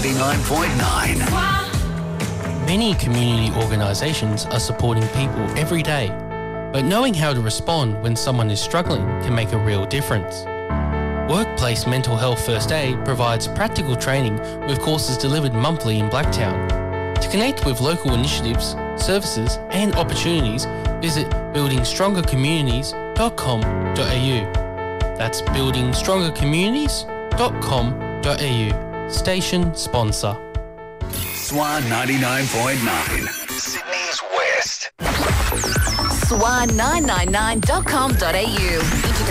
99.9. Many community organisations are supporting people every day, but knowing how to respond when someone is struggling can make a real difference. Workplace Mental Health First Aid provides practical training with courses delivered monthly in Blacktown. To connect with local initiatives, services and opportunities, visit buildingstrongercommunities.com.au. That's buildingstrongercommunities.com.au. Station sponsor. Swan 99.9. Sydney's West. Swan999.com.au.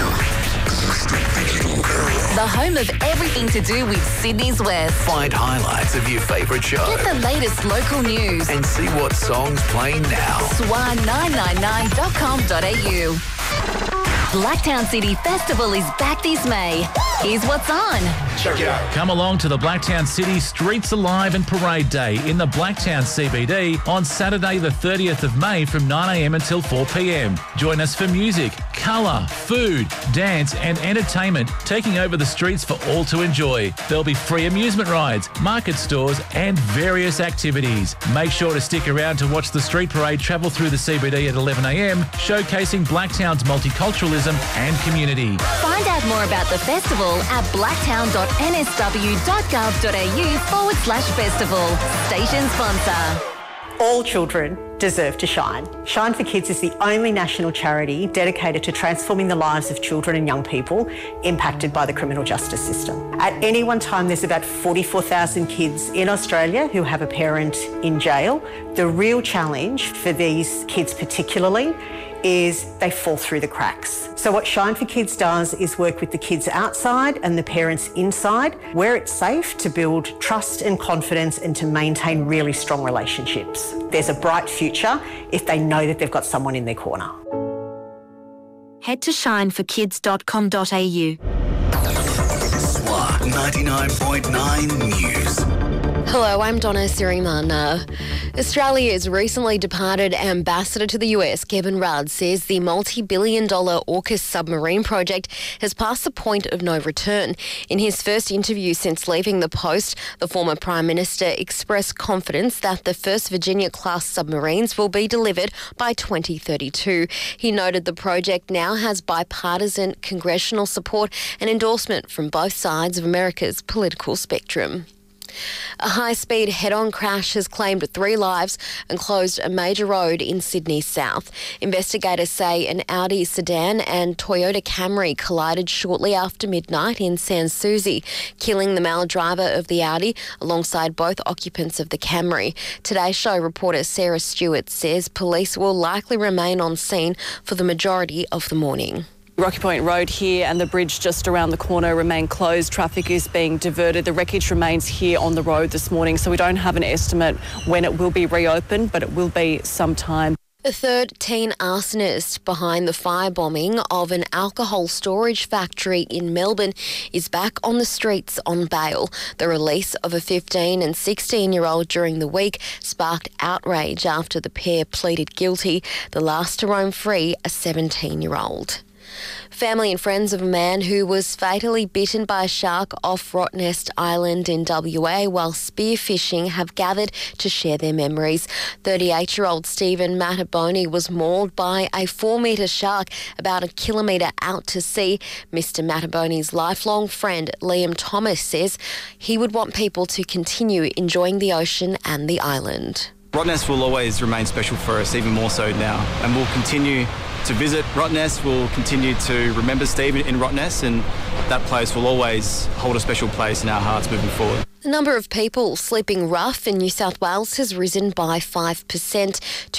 The home of everything to do with Sydney's West. Find highlights of your favourite show. Get the latest local news. And see what songs playing now. Swan999.com.au. Blacktown City Festival is back this May. Here's what's on. Check it out. Come along to the Blacktown City Streets Alive and Parade Day in the Blacktown CBD on Saturday the 30th of May from 9am until 4pm. Join us for music, colour, food, dance and entertainment taking over the streets for all to enjoy. There'll be free amusement rides, market stores and various activities. Make sure to stick around to watch the street parade travel through the CBD at 11am, showcasing Blacktown's multiculturalism and community. Find out more about the festival at blacktown.nsw.gov.au/festival. Station sponsor. All children deserve to shine. Shine for Kids is the only national charity dedicated to transforming the lives of children and young people impacted by the criminal justice system. At any one time, there's about 44,000 kids in Australia who have a parent in jail. The real challenge for these kids particularly is they fall through the cracks. So what Shine for Kids does is work with the kids outside and the parents inside, where it's safe to build trust and confidence and to maintain really strong relationships. There's a bright future if they know that they've got someone in their corner. Head to shineforkids.com.au. Swan 99.9 News. Hello, I'm Donna Sirimana. Australia's recently departed ambassador to the US, Kevin Rudd, says the multi-billion-dollar AUKUS submarine project has passed the point of no return. In his first interview since leaving the post, the former Prime Minister expressed confidence that the first Virginia-class submarines will be delivered by 2032. He noted the project now has bipartisan congressional support and endorsement from both sides of America's political spectrum. A high-speed head-on crash has claimed 3 lives and closed a major road in Sydney South. Investigators say an Audi sedan and Toyota Camry collided shortly after midnight in Sans Souci, killing the male driver of the Audi alongside both occupants of the Camry. Today's Show reporter Sarah Stewart says police will likely remain on scene for the majority of the morning. Rocky Point Road here and the bridge just around the corner remain closed. Traffic is being diverted. The wreckage remains here on the road this morning, so we don't have an estimate when it will be reopened, but it will be some time. A third teen arsonist behind the firebombing of an alcohol storage factory in Melbourne is back on the streets on bail. The release of a 15 and 16-year-old during the week sparked outrage after the pair pleaded guilty, the last to roam free, a 17-year-old. Family and friends of a man who was fatally bitten by a shark off Rottnest Island in WA while spearfishing have gathered to share their memories. 38-year-old Stephen Mataboni was mauled by a 4-metre shark about a kilometre out to sea. Mr Mataboni's lifelong friend Liam Thomas says he would want people to continue enjoying the ocean and the island. Rottnest will always remain special for us, even more so now, and we'll continue to visit Rottnest. We'll continue to remember Steve in Rottnest, and that place will always hold a special place in our hearts moving forward. The number of people sleeping rough in New South Wales has risen by 5%.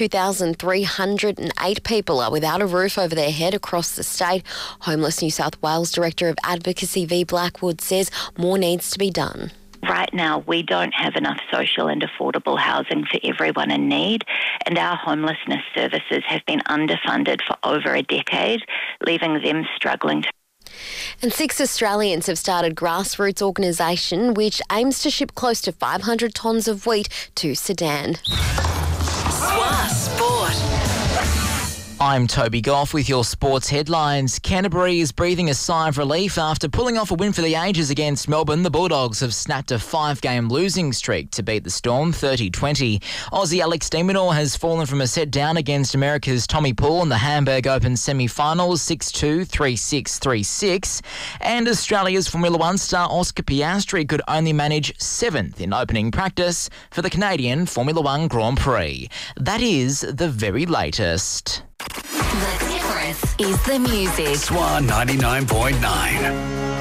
2,308 people are without a roof over their head across the state. Homeless New South Wales Director of Advocacy V Blackwood says more needs to be done. Right now, we don't have enough social and affordable housing for everyone in need, and our homelessness services have been underfunded for over a decade, leaving them struggling to. And 6 Australians have started grassroots organisation which aims to ship close to 500 tonnes of wheat to Sudan. Swan Sport. I'm Toby Goff with your sports headlines. Canterbury is breathing a sigh of relief after pulling off a win for the ages against Melbourne. The Bulldogs have snapped a 5-game losing streak to beat the Storm 30-20. Aussie Alex de Minaur has fallen from a set down against America's Tommy Paul in the Hamburg Open semi-finals 6-2, 3-6, 3-6. And Australia's Formula One star Oscar Piastri could only manage 7th in opening practice for the Canadian Formula One Grand Prix. That is the very latest. The difference is the music. Swan 99.9.